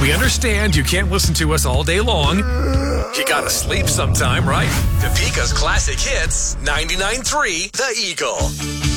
We understand you can't listen to us all day long. You gotta sleep sometime, right? Topeka's Classic Hits, 99.3 The Eagle.